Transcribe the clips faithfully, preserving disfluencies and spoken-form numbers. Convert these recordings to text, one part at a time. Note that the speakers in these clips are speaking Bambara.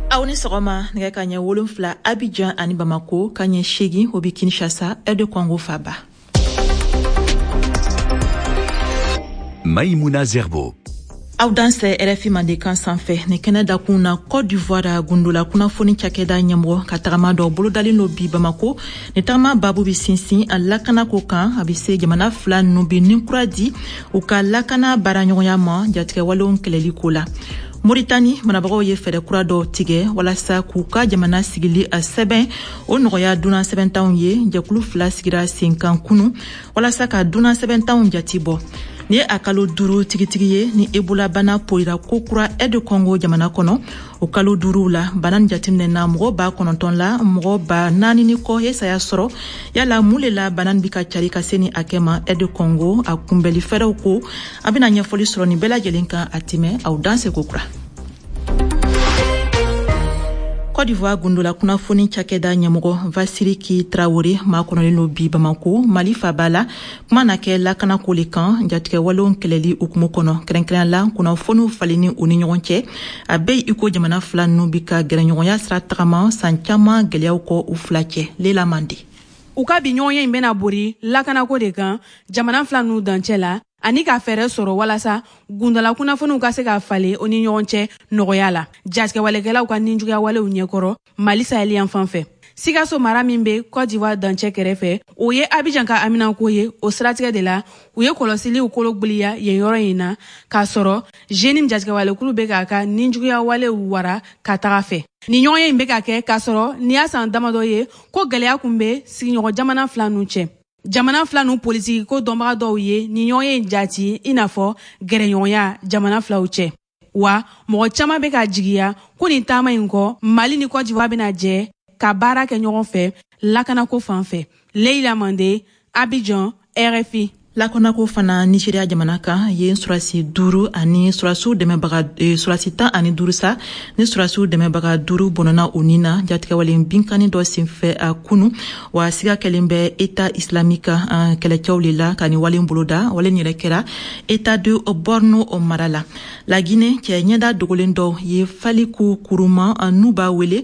aw ni sɔgɔma nɛgɛ ka ɲɛ wolonfila Abidjan ani Bamako ka ɲɛ seegin o bi Kinshasa R D Congo faba. Maïmouna Zerbo. Aw dan sɛ R F I Mandenkan sanfɛ ni kɛnɛ dakun na Côte d'Ivoire gundola kunnafoni cakɛda ɲɛmɔgɔ ka tagama dɔ bolodalen no bi Bamako ni tagama babu bi sinsin a lakana ko kan a bi se jamana fila ninnu bi ninkura di u ka lakana baaraɲɔgɔnya ma jatigɛ walew kɛlɛli ko la. Mauritanie manabagaw ye fɛɛrɛ kura dɔ tigɛ walasa k'u ka jamana sigili a sɛbɛn o nɔgɔya dunan sɛbɛntanw ye jɛkulu fila sigira senkan kunu walasa ka dunan sɛbɛntanw jati bɔ. Ni ye a kalo duru tigitigi ye ni Ebola bana poira ko kura R D Congo jamana kɔnɔ o kalo duru la bana jateminɛna mɔgɔ ba kɔnɔntɔn la mɔgɔ ba naani ni kɔ ye saya sɔrɔ yala mun le la bana bi ka cari ka se ni a kɛ ma R D Congo a kunbɛli fɛrɛw ko a bɛna ɲɛfɔli sɔrɔ ni bɛɛ lajɛlen kan a tɛmɛ aw danse ko kura. Côte d'Ivoire gundola kunnafoni cakɛda ɲɛmɔgɔ Vasiriki Traoré ma kɔnɔlen no bi Bamako Mali fabala kuma na kɛ lakana ko le kan jatigɛ walew kɛlɛli ukumu kɔnɔ kɛrɛnkɛrɛn la kunnafoniw faleni u ni ɲɔgɔn cɛ a bɛɛ iko jamana fila ninnu bi ka gɛrɛɲɔgɔnya sira tagama san caman gɛlɛyaw kɔ u fila cɛ Lela Mande. U ka bi ɲɔgɔnya in bɛna bori lakanako de kan jamana fila ninnu dancɛ la ani ka fɛɛrɛ sɔrɔ walasa gundala kunnafoniw ka se ka falen o ni ɲɔgɔn cɛ nɔgɔya la jatigɛ walekɛlaw ka ninjuguya walew ɲɛkɔrɔ Mali sahel yan fan fɛ. Sikaso mara min be Côte d'Ivoire dancɛ kɛrɛfɛ o ye Abidjan ka Aminako ye o siratigɛ de la u ye kɔlɔsiliw kologbiliya yen yɔrɔ in na k'a sɔrɔ jeune jatigɛ walekulu be k'a ka ninjuguya walew wara ka taga fɛ. Ni ɲɔgɔnya in be ka kɛ k'a sɔrɔ ni y'a san damadɔ ye ko gɛlɛya kun be sigiɲɔgɔn jamana fila ninnu cɛ. Jamana fila ninnu politiki ko dɔnbaga dɔw ye ni ɲɔgɔnya in jati i n'a fɔ gɛrɛɲɔgɔnya jamana filaw cɛ. Wa mɔgɔ caman be ka jigiya ko nin taama in kɔ Mali ni Côte d'Ivoire bena jɛ ka baara kɛ ɲɔgɔn fɛ lakanako fan fɛ. Leila Mande, Abidjan, R F I. Lakanako fana Nigeria jamana kan ye surasi duru ani surasiw dɛmɛbaga e, surasi tan ani duru sa ni surasiw dɛmɛbaga duru bɔnɔna o ni na jatigɛwalen binkani dɔ senfɛ a kunu wa siga kɛlen bɛ État islamique an kɛlɛcɛw le la ka ni walen boloda walen yɛrɛ kɛra État de Borno o mara la. La Guinée cɛ ɲɛda dogolen dɔ ye faliku kuruma n'u b'a wele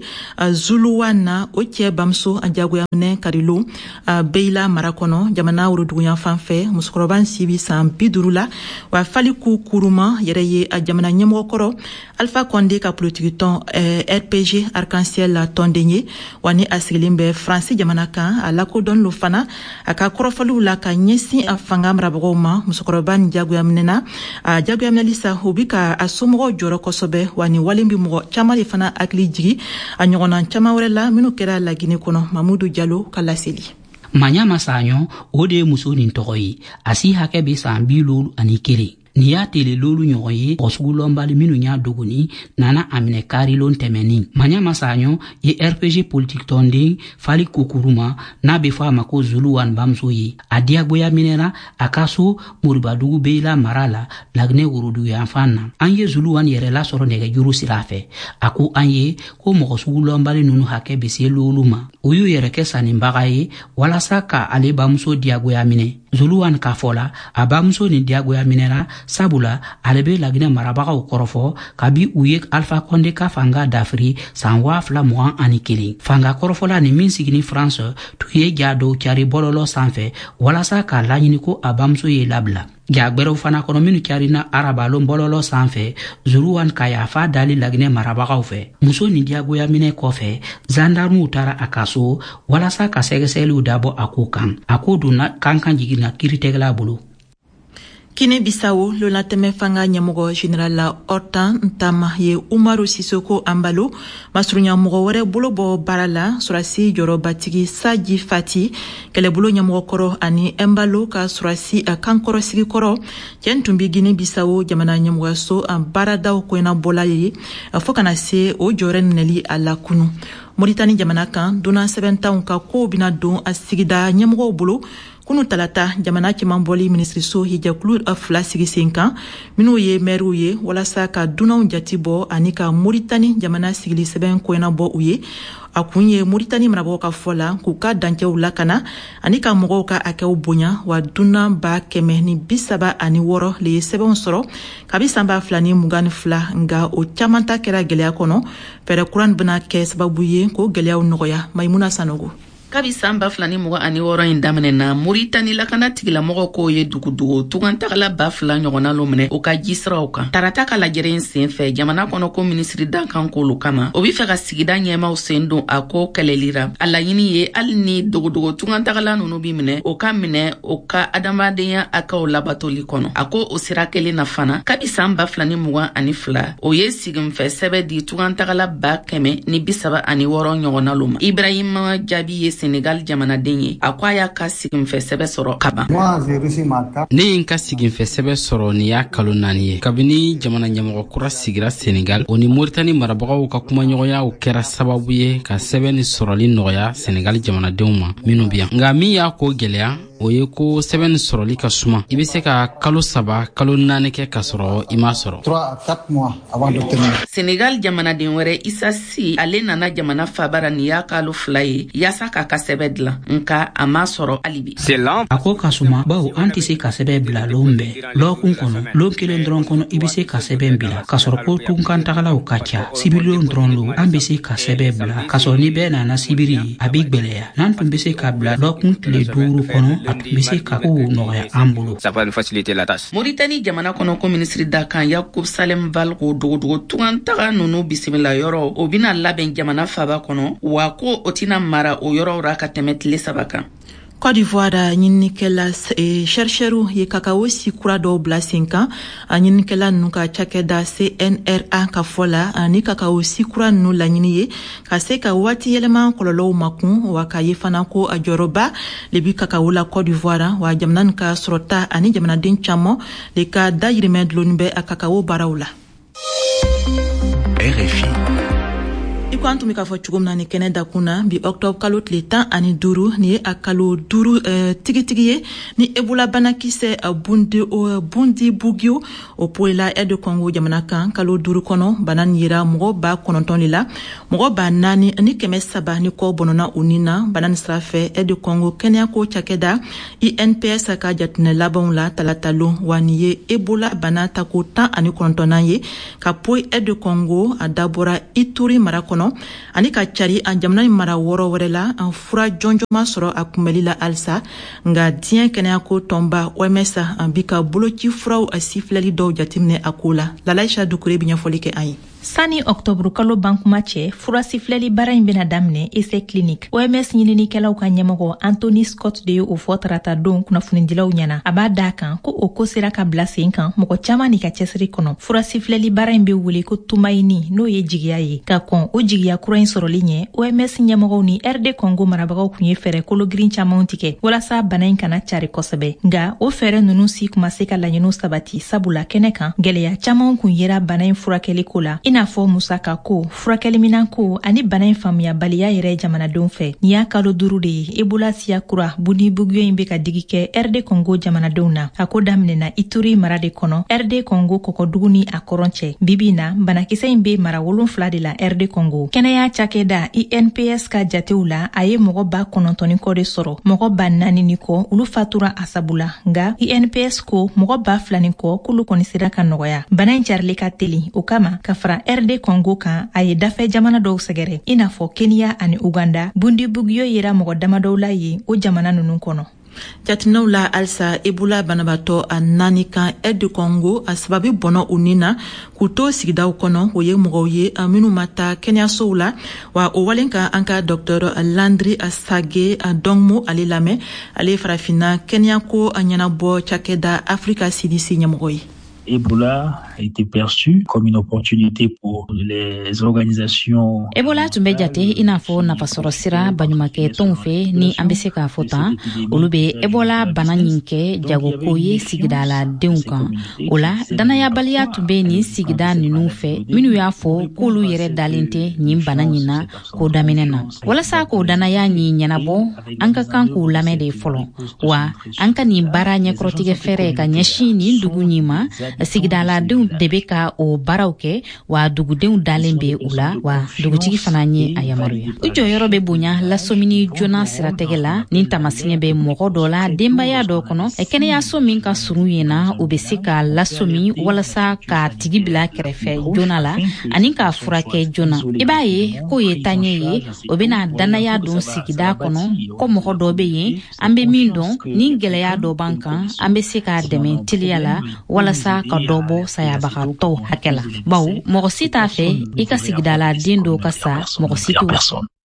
Zuluwana o cɛ bamuso a jagoya minɛ karilo Beila mara kɔnɔ jamana woroduguya fan fɛ musokɔrɔba sibi san bi duuru la wa faliku kuruma yɛrɛ ye a jamana ɲɛmɔgɔ kɔrɔ Alpha Condé ka politiki tɔn eh, R P G Arc-en-Ciel la tɔnden ye wa ni a sigilen bɛ Faransi jamana kan a lakodɔn lo fana a ka kɔrɔfɔliw la ka ɲɛsin a fanga marabagaw ma musokɔrɔba ni jagoya minɛna a jagoya minɛli sa o bi ka a somɔgɔw jɔrɔ kosɛbɛ wa ni walen bi mɔgɔ caman de fana hakili jigi a ɲɔgɔnna caman wɛrɛ la minnu kɛra La Guinée kɔnɔ Mamudu Diallo ka laseli. Manyama Sanyo o de muso nin tɔgɔ ye a si hakɛ be san bi lolu ani kelen ni y'a tele lolu ɲɔgɔn ye ɔsugulɔnbali minnu y'a dogoni nana a minɛ karilon tɛmɛnin. Manyama Sanyo ye R P G politique tɔnden fali kokuruma n'a be fɔ a ma ko Zuluwan bamuso ye a diyagoya minɛra a ka so Moribadugu Beila mara la Laginɛ worodugu yanfan na. An ye Zuluwan yɛrɛ lasɔrɔ nɛgɛjuru sira fɛ a ko an ye ko mɔgɔ sugulɔnbali nunu hakɛ be se lolu ma o y'u yɛrɛ kɛ saninbaga ye walasa ka ale bamuso diyagoya minɛ. Zuluwan ka fɔ la a bamuso ni diyagoya minɛra sabula ale be Laginɛ marabagaw kɔrɔfɔ kabi u ye Alpha Condé ka fanga dafiri san waa fila mugan ani kelen. Fanga kɔrɔfɔla ni min sigini France tun ye ja dɔw cari bɔlɔlɔ sanfɛ walasa k'a laɲini ko a bamuso ye labila. Jagbɛrɛw fana kɔnɔ minnu carina arabalon bɔlɔlɔ sanfɛ Zuluwan ka yafa dali Laginɛ marabagaw fɛ. Muso ni diyagoya minɛ kɔfɛ zandarmuw taara a ka so walasa ka sɛgɛsɛgɛliw dabɔ a ko kan. A ko donna kan kan jiginna kiiritigɛla bolo. Guinée Bissau lo latɛmɛ fanga ɲɛmɔgɔ général la Hortan Ntama ye Umaru Sisoko Ambalo masurunya mɔgɔ wɛrɛ bolo bɔ baara la surasi jɔrɔbatigi Saji Fati kɛlɛbolo ɲɛmɔgɔ kɔrɔ ani Ambalo ka surasi a kankɔrɔsigi kɔrɔ cɛn tun bi Guinée Bissau jamana ɲɛmɔgɔso an baaradaw koyina bɔla ye fo kana se o jɔrɛ minɛli a la kunu. Mauritanie jamana kan donna sɛbɛntanw ka kow bina don a sigida ɲɛmɔgɔw bolo kunu talata jamana cɛman bɔli minisiriso hijakulu fila sigi sen kan minnu ye mɛriw ye walasa ka dunanw jati bɔ ani ka Moritani jamana sigili sɛbɛn koyana bɔ u ye. A kun ye Moritani marabagaw ka fɔ la k'u ka dancɛw lakana ani ka mɔgɔw ka hakɛw bonya wa dunan ba kɛmɛ ni bi saba ani wɔɔrɔ le ye sɛbɛnw sɔrɔ kabi san ba fila ni mugan ni fila nga o caman ta kɛra gɛlɛya kɔnɔ. Fɛɛrɛ kuran bena kɛ sababu ye k'o gɛlɛyaw nɔgɔya. Maimuna Sanogo. Kabi san ba fila ni mugan ani wɔɔrɔ in daminɛna Moritani lakana tigilamɔgɔ k'o ye dugudugu tugantagala ba fila ɲɔgɔnna lo minɛ o ka jisiraw kan. Tarata ka lajɛrɛ in sen fɛ jamana kɔnɔ ko minisiri dan kan k'olu kama o bi fɛ ka sigida ɲɛmaw sen don a ko kɛlɛlira. A laɲini ye hali ni dogodogo tugantagala nunu bi minɛ o ka minɛ o ka adamadenya akaw labatoli kɔnɔ. A ko o sira kelen na fana kabi san ba fila ni mugan ani fila o ye siginfɛ sɛbɛ di tugantagala ba kɛmɛ ni bi saba ani wɔɔrɔ ɲɔgɔnna lo ma. Ibrahima Jabi ye Senegal jamanaden ye a ko a y'a ka siginfɛ sɛbɛ sɔrɔ kaban. Ne ye n ka siginfɛ sɛbɛ sɔrɔ ni y'a kalo naani ye kabini jamana ɲɛmɔgɔ kura sigira Senegal o ni Moritani marabagaw ka kumaɲɔgɔnyaw kɛra sababu ye ka sɛbɛn ni sɔrɔli nɔgɔya Senegal jamanadenw ma minnu bi yan. Nka min y'a ko gɛlɛya o ye ko sɛbɛn ni sɔrɔli ka suma. I be se ka kalo saba kalo naani kɛ ka sɔrɔ i m'a sɔrɔ. Senegal jamanaden wɛrɛ Issa Si ale nana jamana fabara ni y'a kalo fila ye yaasa k'a ka sɛbɛ dilan nka a m'a sɔrɔ halibi. A ko ka suma bawo an tɛ se ka sɛbɛn bila loon bɛɛ. Lɔɔkun kɔnɔ loon kelen dɔrɔn kɔnɔ i be se ka sɛbɛn bila ka sɔrɔ ko tunkantagalaw ka ca. Sibilion dɔrɔn lo an be se ka sɛbɛn bila ka sɔrɔ ni bɛɛ nana sibiri a bi gwɛlɛya. N'an tun be se ka bila lɔɔkun tile duuru kɔnɔ a tun be se ka kow nɔgɔya an bolo. Moritani jamana kɔnɔ ko minisiri da kan Yakub Salem Val ko dogodogo tugantaga nunu bisimila yɔrɔ o bina labɛn jamana faba kɔnɔ wa ko o tina mara o yɔrɔ ra ka tɛmɛ tile saba kan. Côte d'Ivoire ɲininikɛla chercheurs ye kakao si kura dɔw bila sen kan a ɲininikɛla ninnu ka cakɛda C N R A ka fɔ la ani kakao si kura ninnu laɲini ye ka se ka waati yɛlɛma kɔlɔlɔw makun wa ka ye fana ko a jɔyɔrɔba le bi kakao la Côte d'Ivoire wa jamana nin ka sɔrɔta ani jamanaden caman le ka dayirimɛ dulonni bɛ a kakao baaraw la. R F I ko an tun bɛ k'a fɔ cogo min na ni kɛnɛ dakuna bi octobre kalo tile tan ani duuru ni ye a kalo duuru tigitigi ye ni Ebola banakisɛ bundi bundi bugio o poila aide de Congo jamana kan kalo duuru kɔnɔ bana nin yera mɔgɔ ba kɔnɔntɔn de la mɔgɔ ba naani ni kɛmɛ saba ni kɔ bɔnɔna u ni na bana nin sira fɛ aide de Congo kɛnɛyako cakɛda I N P S ka jateminɛ labanw la talatalon wa ni ye Ebola bana tako tan ani kɔnɔntɔnnan ye ka poyi aide de Congo a dabɔra Ituri mara kɔnɔ ani ka cari a jamana in mara wɔɔrɔ wɛrɛ la an fura jɔnjɔma sɔrɔ a kunbɛli la halisa nga diɲɛ kɛnɛyako tɔnba O M S an bi ka boloci furaw a sifilɛli dɔw jateminɛ a ko la Lalaisha Dukure bi ɲɛfɔli kɛ an ye. Sani octobre kalo bankuma cɛ fura sifilɛli bara in bena daminɛ essai clinique. O M S ɲininikɛlaw ka ɲɛmɔgɔ Anthony Scott de ye o fɔ tarata don kunnafonidilaw ɲɛna. A b'a da kan ko o ko sera ka bila sen kan mɔgɔ caman ni ka cɛsiri kɔnɔ. Fura sifilɛli bara in be wele ko tumayini n'o ye jigiya ye. Ka kɔn o jigiya kura in sɔrɔli ɲɛ O M S ɲɛmɔgɔw ni R D Congo marabagaw kun ye fɛɛrɛ kologirin camanw tigɛ walasa bana in kana cari kosɛbɛ. Nga o fɛɛrɛ nunu si kuma se ka laɲiniw sabati sabula kɛnɛ kan gɛlɛya camanw kun yera bana in furakɛli ko la. I n'a fɔ musaka ko furakɛli minan ko ani bana in faamuyabaliya yɛrɛ jamanadenw fɛ. Ni y'a kalo duuru de ye Ebola siya kura bundi bugyo in be ka digi kɛ R D Congo jamanadenw na. A ko daminɛna Ituri mara de kɔnɔ R D Congo kɔkɔdugu ni a kɔrɔn cɛ. Bibi na banakisɛ in be mara wolonfila de la R D Congo. Kɛnɛya cakɛda I N P S ka jatew la a ye mɔgɔ ba kɔnɔntɔni kɔ de sɔrɔ mɔgɔ ba naani ni kɔ olu fatura a sabula nga I N P S ko mɔgɔ ba fila ni kɔ k'olu kɔni sera ka nɔgɔya. Bana in carili ka teli o kama ka fara R D Congo kan a ye dafɛ jamana dɔw sɛgɛrɛ i n'a fɔ Kenya ani Uganda bundi bugyo yera mɔgɔ damadɔw la ye o jamana nunu kɔnɔ. Jateminɛw la halisa Ebola banabatɔ a naani kan aide de Congo a sababu bɔnɔ u ni na k'u to sigidaw kɔnɔ o ye mɔgɔw ye minnu ma taa kɛnɛyasow la wa o walen kan an ka Dr Landry Sage Dongmo ale lamɛn ale farafina kɛnɛyako a ɲɛnabɔ cakɛda Africa C D C ɲɛmɔgɔ ye. Ebola a été perçu comme une opportunité pour les organisations. Ebola tun bɛ jate i n'a fɔ nafasɔrɔ sira baɲumankɛ tɔnw fɛ ni an bɛ se k'a fɔ tan olu bɛ Ebola bana nin kɛ jagoko ye sigida la denw kan. O la danayabaliya tun bɛ nin sigida ninnu fɛ minnu y'a fɔ k'olu yɛrɛ dalen tɛ nin bana nin na k'o daminɛ na. Walasa k'o danaya nin ɲɛnabɔ an ka kan k'u lamɛn de fɔlɔ wa an ka nin baara ɲɛkɔrɔtigɛ fɛrɛ ka ɲɛsin nin dugu ɲin ma sigidaladenw de bɛ ka o baaraw kɛ wa dugudenw dalen bɛ u la wa dugutigi fana ye a yamaruya. U jɔyɔrɔ bɛ bonya lasɔmini joona siratigɛ la nin tamasiyɛn bɛ mɔgɔ dɔ la denbaya dɔ kɔnɔ kɛnɛyaso min ka surun yen na o bɛ se ka lasɔmi walasa ka tigi bila kɛrɛfɛ joona la ani k'a furakɛ joona. I b'a ye k'o ye taaɲɛ ye o bɛna danaya don sigida kɔnɔ ko mɔgɔ dɔ bɛ yen an bɛ min dɔn ni gɛlɛya dɔ b'an kan an bɛ se k'a dɛmɛ teliya la walasa ka dɔ bɔ sayabagatɔw hakɛ la. Bawo mɔgɔ si t'a fɛ i ka sigida la den dɔw ka sa mɔgɔ si t'o.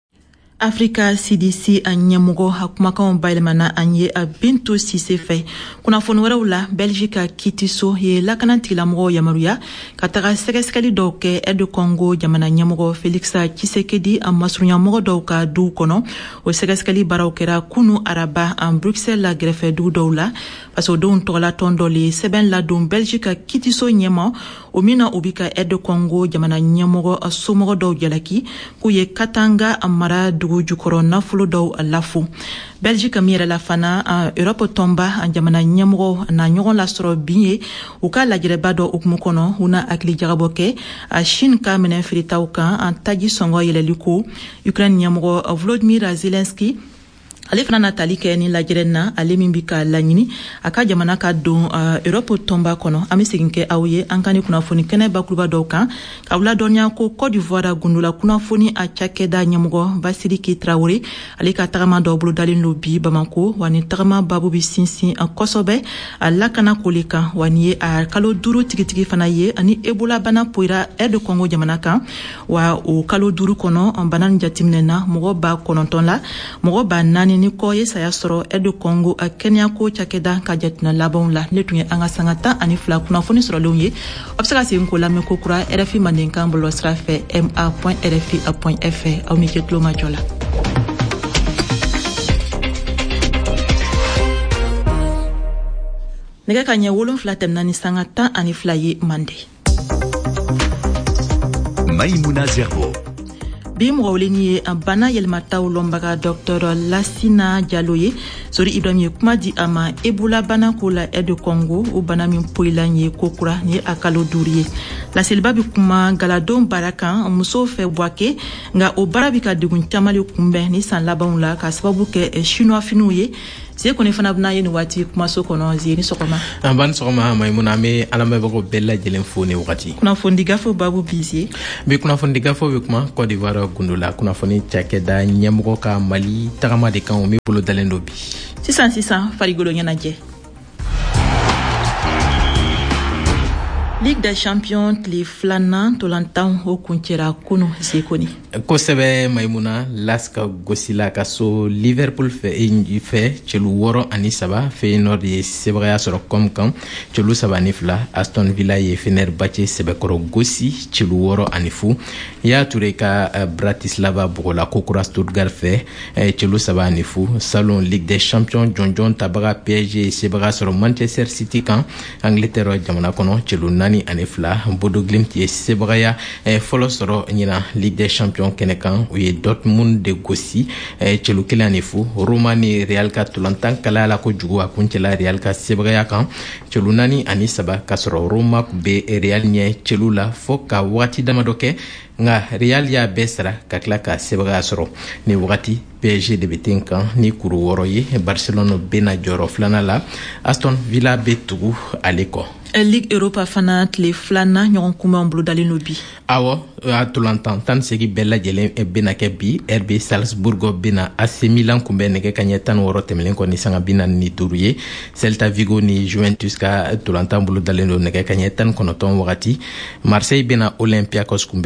Africa C D C a ɲɛmɔgɔ a kumakanw bayɛlɛmana an ye a Bintu Sise fɛ. Kunnafoni wɛrɛw la Belgique a kiitiso ye lakana tigilamɔgɔw yamaruya ka taga sɛgɛsɛgɛli dɔw kɛ aide Congo jamana ɲɛmɔgɔ Félix Tshisekedi a masurunyamɔgɔ dɔw ka duw kɔnɔ. O sɛgɛsɛgɛli baaraw kɛra kunu araba an Bruxelles la gɛrɛfɛ dugu dɔw la fasodenw tɔgɔla tɔn dɔ le sɛbɛn ladon Belgique a kiitiso ɲɛma o mina o bi ka aide Congo jamana ɲɛmɔgɔ a somɔgɔ dɔw jalaki k'u ye Katanga a mara dugu jukɔrɔ nafolo dɔw lafo. Belgique mi yɛrɛ la fana a Europe tɔnba a jamana ɲɛmɔgɔ na ɲɔgɔn lasɔrɔ bin ye u ka lajɛrɛba dɔ ukumu kɔnɔ u na hakili jagabɔ kɛ a Chine ka minɛn firitaw kan an taji sɔngɔ yɛlɛli ko Ukraine ɲɛmɔgɔ Volodymyr Zelensky ale fana na tali kɛ ni lajɛrɛ na ale min bi ka laɲini a ka jamana ka don uh, Europe tɔnba kɔnɔ an bɛ segin kɛ aw ye an ka ni kunnafoni kɛnɛ bakuruba dɔw kan ka wula dɔniya ko Côte d'Ivoire gundola kunnafoni a cakɛda ɲɛmɔgɔ Basidiki Traoré ale ka tagama dɔw bolo dalen lo bi Bamako wa ni tagama babu bi sinsin a kɔsɔbɛ a lakana kole kan wa ni ye a kalo duuru tigitigi fana ye ani Ebola bana poira aide Congo jamana kan wa o kalo duuru kɔnɔ an bana jatiminɛna mɔgɔ ba kɔnɔntɔn la mɔgɔ ba naani ni ko ye saya sɔrɔ aide Congo a kɛnɛya ko cakɛda ka jatina labanw la ne tun ye an ka sanga tan ani fila kunnafoni sɔrɔlenw ye a bɛ se ka segin k'o lamɛn ko kura R F I mandenkan bɔlɔsira fɛ m a point r f i point f r aw ni ce tulo ma jɔ la. Nɛgɛ ka ɲɛ wolonfila tɛmɛna ni sanga tan ani fila ye Mande. Maïmouna Zerbo. Bi mɔgɔ weleni ye a bana yɛlɛmataw lɔnbaga Dr Lassina Diallo ye Sori Ibrahim ye kuma di a ma Ebola bana ko la aide Congo o bana min poyila ye ko kura ni a kalo duuru ye. Laseliba bi kuma galadon baara kan musow fɛ Buake nga o baara bi ka degun caman le kunbɛn ni san labanw la ka sababu kɛ chinois finiw ye. Se koni fana bna ye ni waati kumaso kɔnɔ zie ni sɔgɔma. An ban sɔgɔma Maïmouna me alamɛbagaw bɛɛ lajɛlen fo ni wagati. Kunnafoni gafo babu bizie. Bi kunnafoni gafo bi kuma Côte d'Ivoire gundola kunnafoni cakɛda ɲɛmɔgɔ ka Mali tagama de kan o mi bolo dalen do bi. Sisan sisan farigolo ɲɛnajɛ. Ligue des Champions tile filanan tolantan o kuncɛra kunu sekoni. Kosɛbɛ Maïmouna laska gosila ka so Liverpool fɛ fɛ cɛlu wɔɔrɔ ani saba Feyenoord ye sebagaya sɔrɔ kɔm kan cɛlu saba ni fila Aston Villa ye Fenerbahce sɛbɛkɔrɔ gosi cɛlu wɔɔrɔ ani fu Yaya Touré ka Bratislava bɔgɔla kokura Stuttgart fɛ cɛlu saba ani fu Salon Ligue des Champions jɔnjɔn tabaga P S G ye sebagaya sɔrɔ Manchester City kan Angleterre jamana kɔnɔ cɛlu naani ani fila Bodo Glimt ye sebagaya fɔlɔ sɔrɔ ɲina Ligue des Champions kɛnɛ kan u ye Dortmund de gosi cɛlu kelen ani fu Roma ni Real ka tolantan kalaya la kojugu a kuncɛla Real ka sebagaya kan cɛlu naani ani saba ka sɔrɔ Roma be Real ɲɛ cɛlu la fɔ ka wagati damadɔ kɛ nga Real y'a bɛɛ sara ka tila ka sebagaya sɔrɔ ni wagati P S G de bɛ ten kan ni kuru wɔɔrɔ ye Barcelone bena jɔyɔrɔ filanan la Aston Villa be tugu ale kɔ. Ligue Europa fana tile filanan ɲɔgɔn kunbɛnw bolo dalen no bi. Awɔ a tolantan tan ni segin bɛɛ lajɛlen bena kɛ bi R B Salzburg bena A C Milan kunbɛn nɛgɛ kaɲɛ tan ni wɔɔrɔ tɛmɛlen kɔ ni sanga bi naani ni duuru ye Celta Vigo ni Juventus ka tolantan bolo dalen do nɛgɛ kaɲɛ tan ni kɔnɔntɔn wagati Marseille bena Olympiakos kunbɛn wagati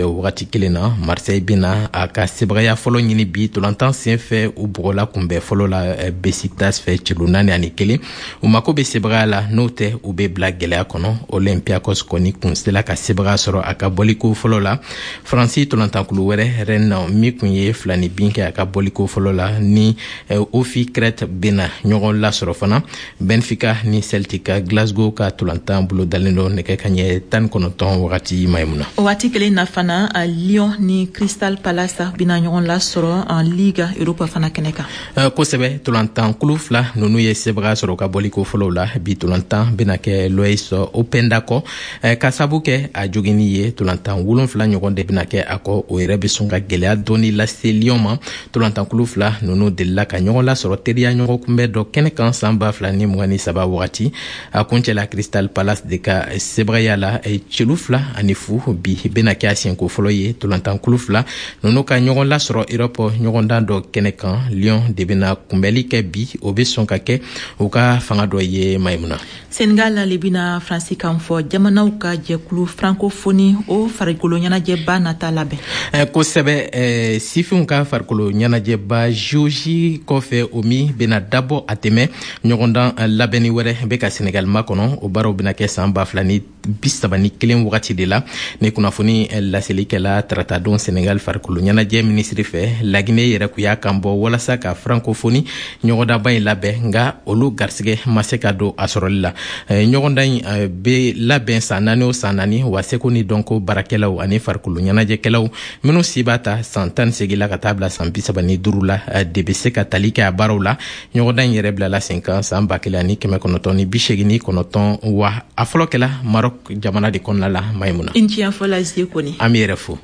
wagati kelen na Marseille bena a ka sebagaya fɔlɔ ɲini bi tolantan sen fɛ u bɔgɔla kunbɛ fɔlɔ la Besiktas fɛ celu naani ani kelen u mako bɛ sebagaya la n'o tɛ u bɛ bila gɛlɛya kɔnɔ Olympiakos kɔni kun sela ka sebagaya sɔrɔ a ka bɔliko fɔlɔ la Faransi tolantankulu wɛrɛ Rennes min kun ye fila ni bin kɛ a ka bɔliko fɔlɔ la ni Ofi Crete bena ɲɔgɔn lasɔrɔ fana Benfica ni Celtic Glasgow ka tolantan bolo dalen do nɛgɛ ka ɲɛ tan kɔnɔntɔn wagati Maimuna. O waati kelen na fana a Lyon ni Crystal Palace bina ɲɔgɔn lasɔrɔ en Liga Europa fana kɛnɛ kan. Kosɛbɛ tolantan kulu fila nunu ye sebagaya sɔrɔ ka bɔliko fɔlɔ la bi tolantan bena kɛ Lois Openda kɔ ka sabu kɛ a jogini ye tolantan wolonfila ɲɔgɔn de bena kɛ a kɔ o yɛrɛ be sɔn ka gɛlɛya dɔɔni lase Lyon ma tolantan kulu fila nunu delila ka ɲɔgɔn lasɔrɔ teriya ɲɔgɔn kunbɛ dɔ kɛnɛ kan san ba fila ni mugan ni saba wagati a kuncɛla Crystal Palace de ka sebagaya la celu fila ani fu bi bena kɛ a siɲɛko fɔlɔ ye tolantan kulu fila nunu ka ɲɔgɔn lasɔrɔ Europe ɲɔgɔndan dɔ kɛnɛ kan Lyon de bena kunbɛli kɛ bi o be sɔn ka kɛ u ka fanga dɔ ye Maimuna. Senegal le bina Fransi kan fɔ jamanaw ka jɛkulu francophonie o farikolo ɲɛnajɛba nata labɛn. Kosɛbɛ sifinw ka farikolo ɲɛnajɛba joji kɔfɛ o min bena dabɔ a tɛmɛ ɲɔgɔndan labɛnni wɛrɛ be ka Senegal makɔnɔ o baaraw bena kɛ san ba fila ni bisaba ni kelen wagati de la ni kunnafoni laselikɛla taratadon Senegal farikolo ɲɛnajɛ minisiri fɛ Laginɛ yɛrɛ ku y'a kan bɔ walasa ka francophonie ɲɔgɔndaba in labɛn nga olu garisɛgɛ ma se ka don a sɔrɔli la ɲɔgɔndan in be labɛn san naani o san naani wa seko ni dɔnko baarakɛlaw ani farikolo ɲɛnajɛkɛlaw minnu si b'a ta san tan ni segin la ka taa bila san bisaba ni duuru la de be se ka tali kɛ a baaraw la ɲɔgɔndan in yɛrɛ bilala sen kan san ba kelen ani kɛmɛ kɔnɔntɔn ni bi segin ni kɔnɔntɔn wa a fɔlɔ kɛla Maroc jamana de kɔnɔna la Maimuna. Intiya fɔla zie kɔni. An bɛ yɛrɛ fo.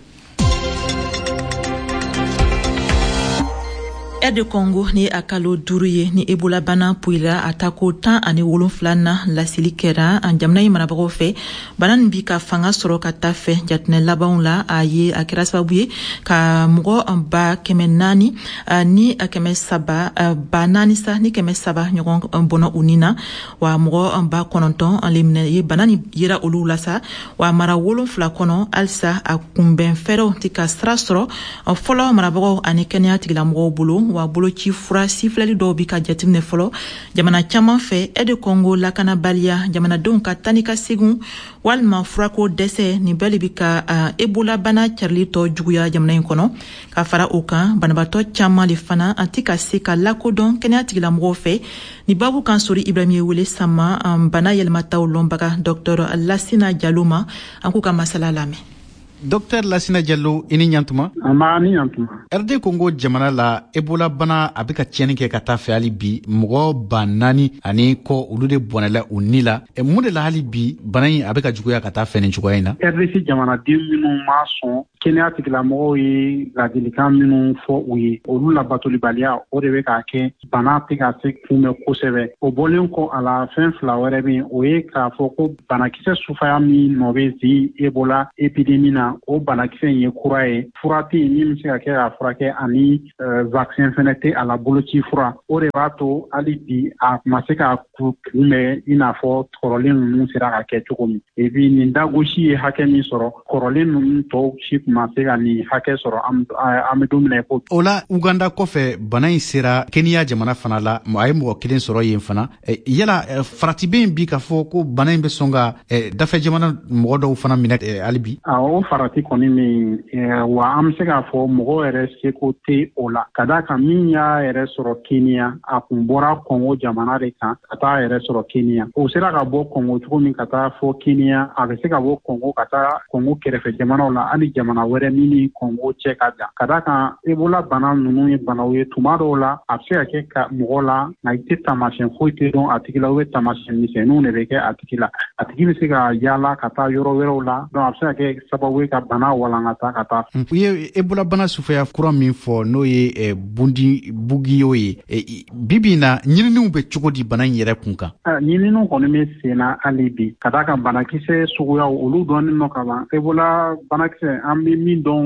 Air de Congo ni a kalo duuru ye ni Ebola bana puila a ta ko tan ani wolonfila na lasili kɛra an jamana ye marabagaw fɛ bana nin bi ka fanga sɔrɔ ka taa fɛ jatinɛ labanw la a ye a kɛra sababu ye ka mɔgɔ ba kɛmɛ naani ni kɛmɛ saba ba naani sa ni kɛmɛ saba ɲɔgɔn bɔnɔ u ni na wa mɔgɔ ba kɔnɔntɔn ale minɛ ye bana nin yera olu la sa wa mara wolonfila kɔnɔ halisa a kunbɛn fɛɛrɛw tɛ ka sira sɔrɔ fɔlɔ marabagaw ani kɛnɛya tigilamɔgɔw bolo wa boloci fura sifilali dɔw bi ka jateminɛ fɔlɔ jamana caman fɛ Air de Congo lakanabaliya jamanadenw ka tani ka segun walima furako dɛsɛ nin bɛɛ bi ka uh, Ebola bana carili tɔ juguya jamana in kɔnɔ ka fara o kan banabatɔ caman le fana an tɛ ka se ka lakodɔn kɛnɛya tigilamɔgɔw fɛ ni babu kan sori Ibrahim ye wele sama um, bana yɛlɛmataw lɔnbaga Docteur Lassina Diallo ma an k'u ka masala lamɛn. Docteur Lassina Diallo ini ɲantuma ama ni ɲantuma R D Congo jamana la Ebola bana a bɛ ka tiɲɛni kɛ ka taa fɛ hali bi mɔgɔ ba naani ani kɔ olu de bɔnɛla u ni la e mun de la hali bi bana in a bɛ ka juguya ka taa fɛ nin cogoya in na R D C jamanaden minnu ma sɔn kɛnɛya tigilamɔgɔw ye ladilikan minnu fɔ u ye olu la batolibaliya o de bɛ k'a kɛ bana tɛ ka se kunbɛn kosɛbɛ o bɔlen kɔ a la fɛn fila wɛrɛ bɛ o ye k'a fɔ ko banakisɛ sufaya min nɔ bɛ zi Ebola epidemi na o banakisɛ in ye kura ye fura tɛ yen min bɛ se ka kɛ k'a furakɛ ani vaccin fɛnɛ tɛ a la boloci fura o de b'a to hali bi a ma se ka kunbɛn i n'a fɔ kɔrɔlen ninnu sera ka kɛ cogo min et puis nin dagosi ye hakɛ min sɔrɔ kɔrɔlen ninnu tɔw si ma se ka nin hakɛ sɔrɔ an bɛ don min na ko o la Uganda kɔfɛ bana in sera Kenya jamana fana la a ye mɔgɔ kelen sɔrɔ yen fana yala farati bɛ yen bi k'a fɔ ko bana in bɛ sɔn ka dafɛ jamana mɔgɔ dɔw fana minɛ hali bi o farati kɔni min wa an bɛ se k'a fɔ mɔgɔ yɛrɛ seko tɛ o la ka d'a kan min y'a yɛrɛ sɔrɔ Kenya a kun bɔra Congo jamana de kan ka taa yɛrɛ sɔrɔ Kenya o sera ka bɔ Congo cogo min ka taa fɔ Kenya a bɛ se ka bɔ Congo ka taa Congo kɛrɛfɛ jamanaw la hali jamana wɛrɛ min ni Congo cɛ ka jan ka d'a kan Ebola bana ninnu ye banaw ye tuma dɔw la a bɛ se ka kɛ ka mɔgɔ la nka i tɛ taamasiyɛn foyi tɛ dɔn a tigi la u bɛ taamasiyɛn misɛnninw de bɛ kɛ a tigi la a tigi bɛ se ka yaala ka taa yɔrɔ wɛrɛw la donc a bɛ se ka kɛ sababu ye ka bana walankata ka taa. U ye Ebola bana sufaya kura min fɔ n'o ye bundi bugiyo ye bibi na ɲininiw bɛ cogo di bana in yɛrɛ kun kan. ɲininiw kɔni bɛ sen na hali bi ka d'a kan banakisɛ suguyaw olu dɔnnen nɔ ka ban Ebola banakisɛ an bɛ min dɔn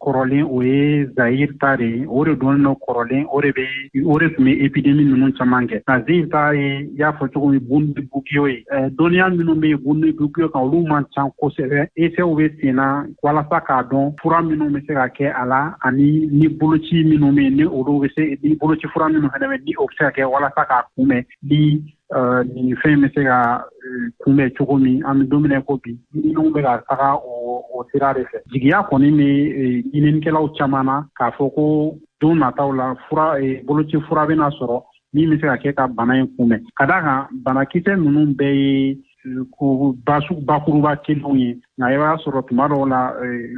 kɔrɔlen o ye Zaire ta de ye o de donnen no kɔrɔlen o de bɛ o de tun bɛ épidémie ninnu caman kɛ nka Zaire ta ye i y'a fɔ cogo min Bundibugyo ye dɔnniya minnu bɛ yen Bundibugyo kan olu man ca kosɛbɛ essais bɛ sen na walasa k'a dɔn fura minnu bɛ se ka kɛ a la ani ni boloci minnu bɛ yen ni olu bɛ se ni boloci fura minnu fana bɛ ni o bɛ se ka kɛ walasa k'a kunbɛn ni nin fɛn bɛ se ka kunbɛn cogo min an bɛ don min na ko bi minnu bɛ ka taga o sira de fɛ jigiya kɔni bɛ ɲininikɛlaw caman na k'a fɔ ko don nataw la fura boloci fura bɛna sɔrɔ min bɛ se ka kɛ ka bana in kunbɛn ka d'a kan banakisɛ ninnu bɛɛ ye bakuruba kelenw ye nka i b'a sɔrɔ tuma dɔw la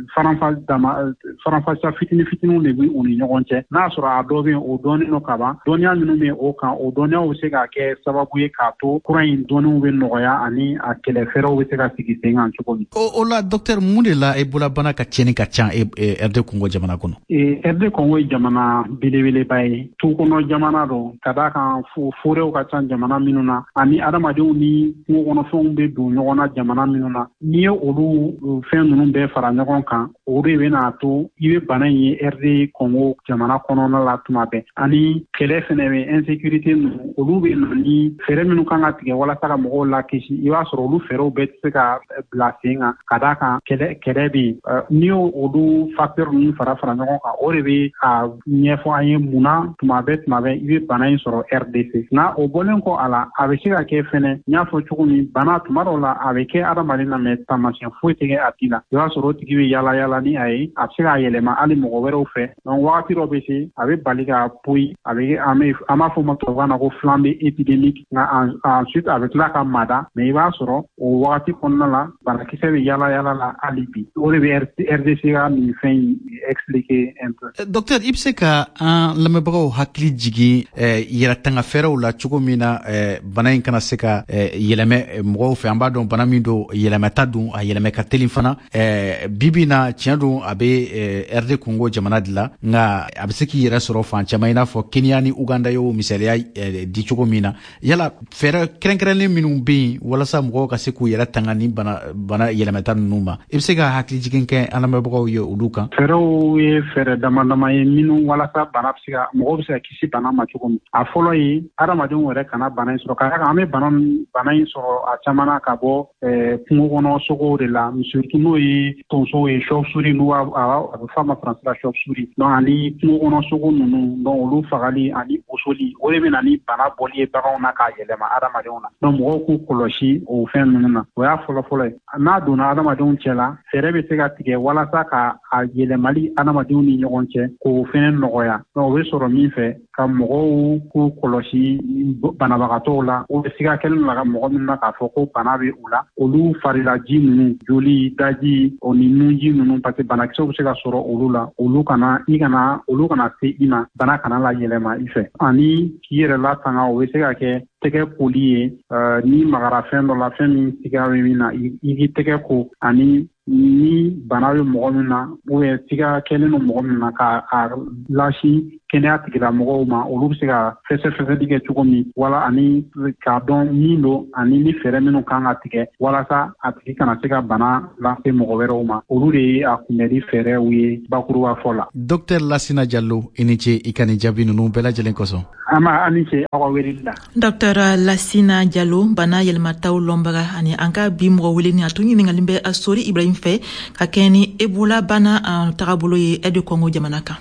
faranfasiya fitinin fitininw de bɛ u ni ɲɔgɔn cɛ n'a sɔrɔ a dɔw bɛ yen o dɔnnen don ka ban dɔnniya minnu bɛ o kan o dɔnniyaw bɛ se ka kɛ sababu ye k'a to kura in dɔnniw bɛ nɔgɔya ani a kɛlɛ fɛɛrɛw bɛ se ka sigi sen kan cogo min. o la docteur mun de la Ebola bana ka tiɲɛni ka ca R D Congo jamana kɔnɔ. R D Congo ye jamana belebeleba ye tu kɔnɔ jamana don ka d'a kan forew ka ca jamana minnu na ani adamadenw ni kungo kɔnɔfɛnw bɛ don ɲɔgɔn na jamana minnu na n'i ye olu fɛn ninnu bɛɛ fara ɲɔgɔn kan o de bɛna to i bɛ bana in ye R D Congo jamana kɔnɔna la tuma bɛɛ ani kɛlɛ fɛnɛ bɛ insécurité ninnu olu bɛ na ni fɛɛrɛ minnu kan ka tigɛ walasa ka mɔgɔw lakisi i b'a sɔrɔ olu fɛɛrɛw bɛɛ tɛ se ka bila sen kan ka d'a kan kɛlɛ kɛlɛ bɛ yen n'i y'o olu facteur ninnu fara fara ɲɔgɔn kan o de bɛ a ɲɛfɔ an ye munna tuma bɛɛ tuma bɛɛ i bɛ bana in sɔrɔ R D C nka o bɔlen kɔ a la a bɛ se ka kɛ fɛnɛ n y'a fɔ cogo min bana tuma dɔw la a bɛ kɛ adamaden na mɛ taamasiyɛn foyi tɛ kɛ a tigi la i b'a sɔrɔ o tigi bɛ yala yala ni a ye a bɛ se k'a yɛlɛma hali mɔgɔ wɛrɛw fɛ donc wagati dɔ bɛ se a bɛ bali ka poyi a bɛ an bɛ an b'a fɔ ma tubabukan na ko flambe épidémique nka ensuite a bɛ tila ka mada mɛ i b'a sɔrɔ o wagati kɔnɔna la banakisɛ bɛ yala yala la hali bi o de bɛ R D C ka nin fɛn in expliquer un peu. docteur i bɛ se ka an lamɛnbagaw hakili jigin yɛrɛtanga fɛɛrɛw la cogo min na bana in kana se ka yɛlɛmɛ mɔgɔw fɛ an b'a dɔn bana min don yɛlɛmɛta dun a yɛlɛmɛ ka teli fana bibi na tiɲɛ don a bɛ R D Congo jamana de la nka a bɛ se k'i yɛrɛ sɔrɔ fan caman i n'a fɔ Kenya ni Uganda y'o misaliya di cogo min na yala fɛɛrɛ kɛrɛnkɛrɛnlen minnu bɛ yen walasa mɔgɔw ka se k'u yɛrɛ tanga ni bana bana yɛlɛmɛta ninnu ma i bɛ se ka hakili jigin kɛ an lamɛnbagaw ye olu kan. fɛɛrɛw ye fɛɛrɛ dama dama ye minnu walasa bana bɛ se ka mɔgɔw bɛ se ka kisi bana ma cogo min a fɔlɔ ye adamadenw yɛrɛ kana bana in sɔrɔ ka d'a kan an bɛ bana bana in sɔrɔ a caman na ka bɔ kungo kɔnɔ sogow de la surtout n'o ye tonso ye chauve-souris n'u a bɛ f'a ma faransi la chauve-souris donc ani kungo kɔnɔ sogo ninnu donc olu fagali ani bosoli o de bɛ na ni bana bɔli ye baganw na k'a yɛlɛma adamadenw na donc mɔgɔw k'u kɔlɔsi o fɛn ninnu na o y'a fɔlɔ fɔlɔ ye n'a donna adamadenw cɛ la fɛɛrɛ bɛ se ka tigɛ walasa ka a yɛlɛmali adamadenw ni ɲɔgɔn cɛ k'o fɛnɛ nɔgɔya donc o bɛ sɔrɔ min fɛ ka mɔgɔw k'u kɔlɔsi banabagatɔw la o bɛ siga kɛlen la ka mɔgɔ min na k'a fɔ ko bana bɛ u la olu farilaji ninnu joli daji o ni nunji ninnu parce que banakisɛw bɛ se ka sɔrɔ olu la olu kana i kana olu kana se i ma bana kana la yɛlɛma i fɛ ani k'i yɛrɛ latanga o bɛ se ka kɛ tɛgɛ koli ye ni magara fɛn dɔ la fɛn min siga bɛ min na i k'i tɛgɛ ko ani ni bana bɛ mɔgɔ min na ubiyɛn siga kɛlen don mɔgɔ min na ka a lasi kɛnɛya tigilamɔgɔw ma olu bɛ se ka fɛsɛfɛsɛli kɛ cogo min wala ani k'a dɔn min don ani ni fɛɛrɛ minnu kan ka tigɛ walasa a tigi kana se ka bana lase mɔgɔ wɛrɛw ma olu de ye a kunbɛli fɛɛrɛw ye bakuruba fɔ la. docteur Lassina Diallo i ni ce i ka nin jaabi ninnu bɛɛ lajɛlen kosɔn. an b'a an ni ce aw ka weleli la. docteur Lassina Diallo bana yɛlɛmataw lɔnbaga ani an ka bi mɔgɔ wele ni a tun ɲininkali bɛ a sori Ibrahim fɛ ka kɛ ni Ebola bana a tagabolo ye R D Congo jamana kan.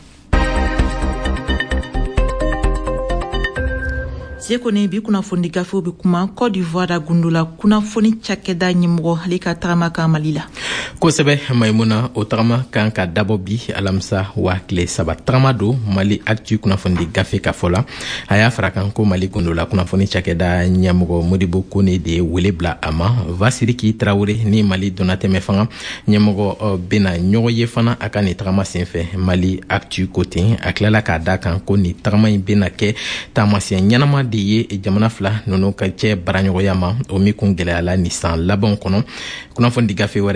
Sekone bi kunnafoni gafew bi kuma Côte d'Ivoire da gundula kunnafoni cakɛda ɲɛmɔgɔ ale ka tagama ka Mali la. kosɛbɛ Maimuna o tagama kan ka dabɔ bi alamisa wa tile saba tagama don Mali Actu kunnafoni gafe ka fɔ la a y'a fara kan ko Mali gundula kunnafoni cakɛda ɲɛmɔgɔ Modibo Kone de ye wele bila a ma Vasiriki Traoré ni Mali donatɛmɛ fanga ɲɛmɔgɔ bena ɲɔgɔn ye fana a ka nin tagama senfɛ Mali Actu ko ten a tilala k'a da kan ko nin tagama in bena kɛ taamasiyɛn ɲɛnama de ye jamana fila ninnu ka cɛ baraɲɔgɔnya ma o min kun gɛlɛyala nin san labanw kɔnɔ kunnafoni gafe wɛrɛ la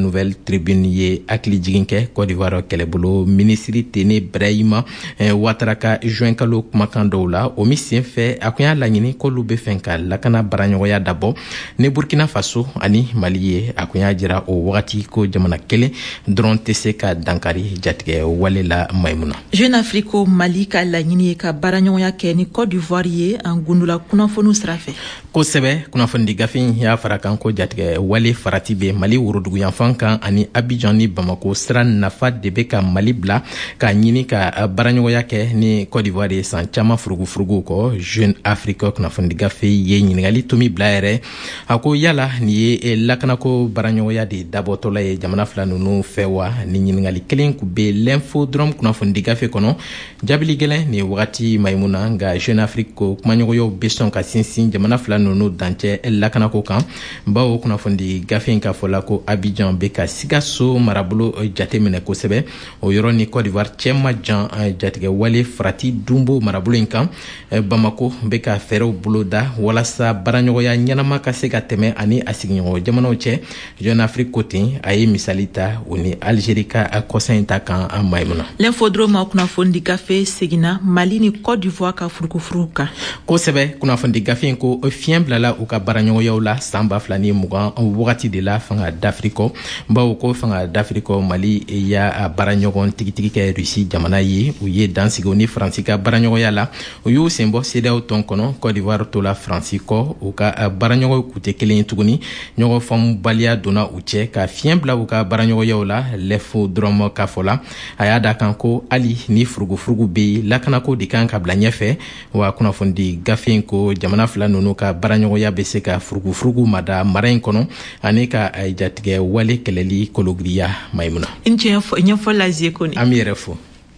Nouvelle Tribune ye akili jigin kɛ Côte d'Ivoire kɛlɛbolo ministre Tene Brahima Ouattara ka juin kalo kumakan dɔw la o mi sen fɛ a kun y'a laɲini k'olu bɛ fɛn ka lakana baraɲɔgɔnya dabɔ ni Burkina Faso ani Mali ye a kun y'a jira o wagati ko jamana kelen dɔrɔn tɛ se ka dankari jatigɛ wale la Maïmouna. Jeune Afrique Mali ka laɲini ye ka baraɲɔgɔnya kɛ ni Côte d'Ivoire ye an gundula kunnafoniw sira fɛ. Kosɛbɛ kunnafoni gafin y'a fara kan ko jatigɛ wale farati bɛ Mali worodugu yanfan kan ani Abidjan ni Bamako sira nafa de bɛ ka Mali bila ka ɲini ka baraɲɔgɔnya kɛ ni Côte d'Ivoire ye san caman furugufurugu kɔ. Jeune Afrique kunnafoni gafe ye ɲininkali tomi bila yɛrɛ a ko yala ni ye lakanako baraɲɔgɔnya de dabɔtɔla ye jamana fila ninnu fɛ wa ni ɲininkali kelen kun bɛ l'info dɔrɔn kunnafoni gafe kɔnɔ jabili gɛlɛn ni wagati Maïmouna nka Jeune Afrique ko kumaɲɔgɔnyaw bɛ sɔn ka sinsin jamana fila ninnu dancɛ lakanako kan bawo kunnafoni gafe in k'a fɔ la ko Abidjan bɛ ka Sikaso marabolo jateminɛ kosɛbɛ o yɔrɔ ni Côte d'Ivoire cɛ ma jan jatigɛ wale farati dunbo marabolo in kan Bamako bɛ ka fɛɛrɛw bolo da walasa baraɲɔgɔnya ɲɛnama ka se ka tɛmɛ ani a sigiɲɔgɔn jamanaw cɛ. Jeune Afrique ko ten a ye misali ta o ni Algérie ka kɔsa in ta kan an Maïmouna. L'info dɔrɔn kunnafoni gafe seginna Mali ni Côte d'Ivoire ka furugufurugu kan. Kosɛbɛ kunnafoni gafe in ko fiɲɛ bilala u ka baraɲɔgɔnyaw la san ba fila ni mugan wagati de la fanga d'Afrique bawo ko fanga d'Afrique Mali y'a baraɲɔgɔn tigitigi kɛ Russie jamana ye u ye dansigi ni Faransi ka baraɲɔgɔnya la u y'u senbɔ C D A O tɔn kɔnɔ Côte d'Ivoire to la Faransi kɔ u ka baraɲɔgɔnw kun tɛ kelen ye tuguni ɲɔgɔn faamubaliya donna u cɛ ka fiɲɛ bila u ka baraɲɔgɔnyaw la lɛfo dɔrɔn k'a fɔ la a y'a da kan ko hali ni furugufurugu bɛ yen lakanako de kan ka bila ɲɛfɛ wa kunnafoni gafe in ko jamana fila ninnu ka baraɲɔgɔnya bɛ se ka furugufurugu mada mara in kɔnɔ ani ka jatigɛ wale kɛlɛli kologiriya Maïmouna. N ɲɛfɔ la zie kɔni. An b'i yɛrɛ fo.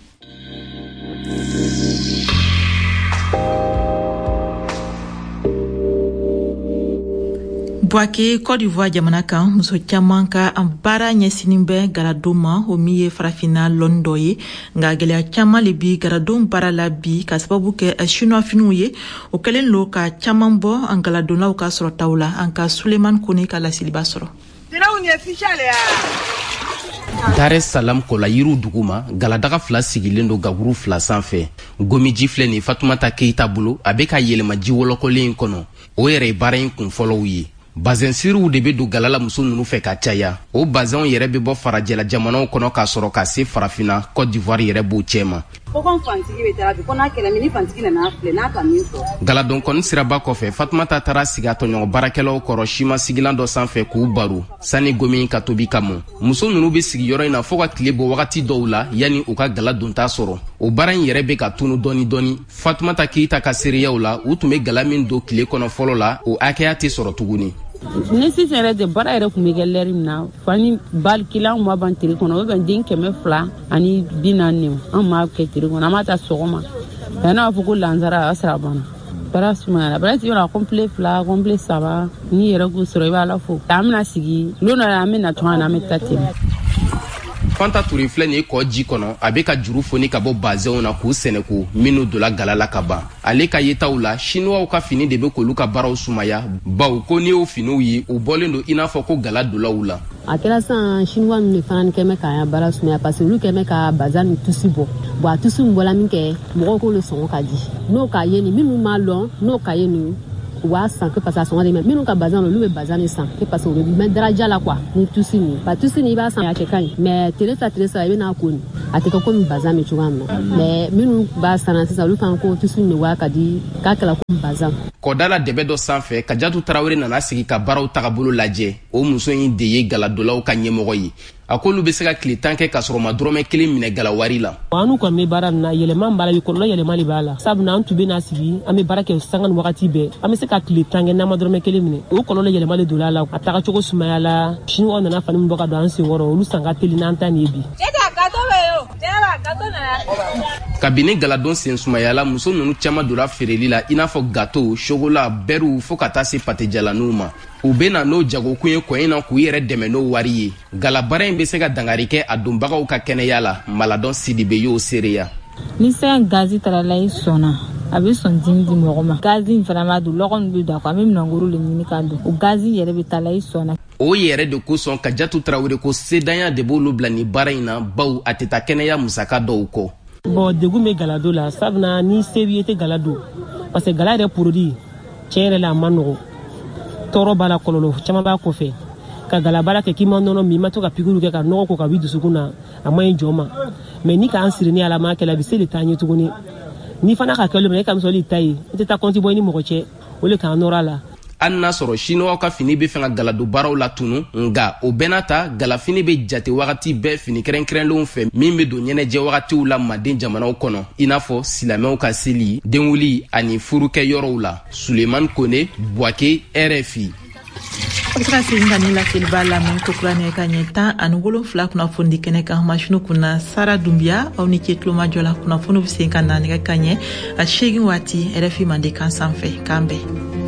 Boake Côte d'Ivoire jamana kan muso caman ka baara ɲɛsinin bɛ galadon ma o min ye farafina lɔnni dɔ ye nka gɛlɛya caman le bi galadon baara la bi ka sababu kɛ chinois-finiw ye o kɛlen lo ka caman bɔ an galadonnaw ka sɔrɔtaw la an ka Suleman Kone ka lasiliba sɔrɔ. Dar es Salaam Kolayiru duguma galadaga fila sigilen do gaburu fila sanfɛ gomiji filɛ ni Fatumata Keita bolo a bɛ ka yɛlɛma ji wɔlɔkɔlen in kɔnɔ o yɛrɛ ye baara in kun fɔlɔw ye. Bazin siriw de bɛ don galala muso ninnu fɛ ka caya o bazɛnw yɛrɛ bɛ bɔ farajɛla jamanaw kɔnɔ k'a sɔrɔ ka se farafina Côte d'Ivoire yɛrɛ b'o cɛ ma. Galadon kɔni siraba kɔfɛ Fatumata taara sigi a tɔɲɔgɔn baarakɛlaw kɔrɔ sima sigilan dɔ sanfɛ k'u baro sani gomi ka tobi ka mɔ. Muso ninnu bɛ sigi yɔrɔ in na fo ka tile bɔ wagati dɔw la yanni u ka gala donta sɔrɔ o baara in yɛrɛ bɛ ka tunu dɔɔni dɔɔni. Fatumata Keita ka seereyaw la u tun bɛ gala min don tile kɔnɔ fɔlɔ la o hakɛya tɛ sɔrɔ tuguni. Ne sisan yɛrɛ de baara yɛrɛ kun bɛ kɛ lɛri min na fani bali kilan ma ban tiri kɔnɔ o bɛ den kɛmɛ fila ani bi naani an m'a kɛ tiri kɔnɔ an m'a ta sɔgɔma yanni a fɔ ko lansara a sira banna baara sumayara baara ti yɔrɔ kɔnpile fila kɔnpile saba ni yɛrɛ k'u sɔrɔ i b'a la fo an bɛna sigi lon dɔ la an bɛ na tɔn an bɛ taa ten. Fanta Touré filɛ nin ye kɔ ji kɔnɔ a bɛ ka juru foni ka bɔ bazɛnw na k'u sɛnɛko minnu donna gala la ka ban ale ka yetaw la chinois ka fini de bɛ k'olu ka baaraw sumaya bawo ko n'i y'o finiw ye u bɔlen don i n'a fɔ ko gala dolaw la. A kɛra sisan chinois ninnu de fana kɛmɛ k'a baara sumaya parce que olu kɛmɛ ka bazan ni tusi bɔ bon a tusi min bɔla min kɛ mɔgɔw k'olu sɔngɔ ka di n'o k'a ye nin minnu m'a dɔn n'o k'a ye nin u b'a san que parce que a sɔngɔ de mɛ minnu ka bazan olu bɛ bazan de san que parce que u bɛ mɛn daraja la quoi ni tusi nin ba tusi nin i b'a san a kɛ ka ɲi mais tile fila tile saba i bɛ n'a ko nin a tɛ kɛ komi bazan bɛ cogoya min na mais minnu b'a san sisan olu fana ko tusi nin de waa ka di k'a kɛra komi bazan. Kɔdala dɛbɛ dɔ sanfɛ Kajatu Tarawele nana sigi ka baaraw tagabolo lajɛ o muso in de ye galadolaw ka ɲɛmɔgɔ ye a k'olu bɛ se ka tile tan kɛ ka sɔrɔ ma dɔrɔmɛ kelen minɛ galawari la. An n'u kɔni bɛ baara nin na yɛlɛma b'a la kɔlɔlɔ yɛlɛma de b'a la sabula an tun bɛ n'a sigi an bɛ baara kɛ sanga ni wagati bɛɛ an bɛ se ka tile tan kɛ n'an ma dɔrɔmɛ kelen minɛ o kɔlɔlɔ yɛlɛma de donna a la a taga cogo sumaya la chinois nana fani min bɔ ka don an senkɔrɔ olu san ka teli n'an ta nin ye bi. Kabini galadon sen sumayala muso ninnu caman donna feereli la i n'a fɔ gâteau chocolat beurre fo ka taa se pâté-jalaniw ma u bɛ na n'o jagokun ye kɔ in na k'u yɛrɛ dɛmɛ n'o wari ye galabara in bɛ se ka dangari kɛ a donbagaw ka kɛnɛya la Maladon Sidibe y'o seereya. Ni sɛn gazi tarala i sɔnna a bɛ sɔn dimi di mɔgɔ ma gazi in fana b'a don lɔgɔ min bɛ don a kɔ an bɛ minɛnkuru le ɲini k'a don o gazi yɛrɛ bɛ taa la i sɔnna. o yɛrɛ de kosɔn Kadiatou Traoré ko sedanya de b'olu bila ni baara in na baw a tɛ taa kɛnɛya musaka dɔw kɔ. Bon degun bɛ galado la sabula ni se b'i ye tɛ galado parce que gala yɛrɛ produit tiɲɛ yɛrɛ la a ma nɔgɔ tɔɔrɔ b'a la kɔlɔlɔ caman b'a kɔfɛ ka galabara kɛ k'i ma nɔnɔ min i ma to ka pikiriw kɛ ka nɔgɔ ko ka b'i dusukun na a ma ɲi jɔn ma mais ni k'an siri ni ala ma kɛla a bɛ se de taa ɲɛ tuguni ni fana ka kɛ olu minɛ e ka misali ta ye i tɛ taa kɔnti bɔ i ni mɔgɔ cɛ o le k'an nɔrɔ a la. Hali n'a sɔrɔ chinois ka fini bɛ fɛ ka galado baaraw la tunu nga o bɛɛ n'a ta galafini bɛ jate wagati bɛɛ fini kɛrɛnkɛrɛnlenw fɛ min bɛ don ɲɛnajɛ wagatiw la Manden jamanaw kɔnɔ i n'a fɔ silamɛw ka seli denwuli ani furukɛyɔrɔw la. Sulemani Kone, Buake, R F I. Obsika singa ni la silba la mun kokurane ka nyeta anu wolonfila kunnafoni kɛnɛ kan mashinu kunna Sara Dumbia aw ni cɛ tuloma jɔ la kunnafoni bɛ sen ka na nɛgɛ kanɲɛ a seegin waati R F I Manden kan sanfɛ kan bɛn.